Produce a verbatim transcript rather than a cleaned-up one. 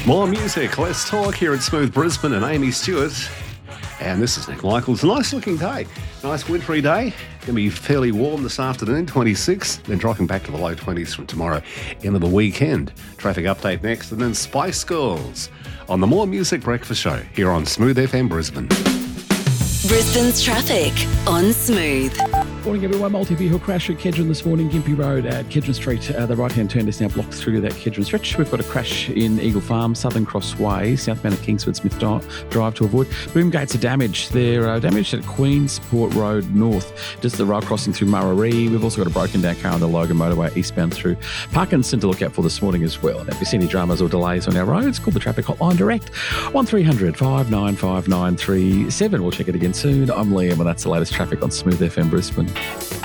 More music, less talk here at Smooth Brisbane and Amy Stewart. And this is Nick Michaels. A nice looking day. Nice wintry day. Going to be fairly warm this afternoon, twenty-six. Then dropping back to the low twenties from tomorrow into the weekend. Traffic update next, and then Spice Girls on the More Music Breakfast Show here on Smooth F M Brisbane. Brisbane's traffic on Smooth. Morning everyone, multi-vehicle crash at Kedron this morning, Gympie Road at Kedron Street. Uh, the right-hand turn is now blocked through that Kedron stretch. We've got a crash in Eagle Farm, Southern Cross Way, southbound of Kingsford Smith Drive to avoid. Boom gates are damaged. They're uh, damaged at Queensport Road North, just the rail crossing through Murray. We've also got a broken down car on the Logan motorway eastbound through Parkinson to look out for this morning as well. And if you see any dramas or delays on our roads, call the traffic hotline direct, one three hundred five nine five nine three seven. We'll check it again soon. I'm Liam and that's the latest traffic on Smooth F M Brisbane.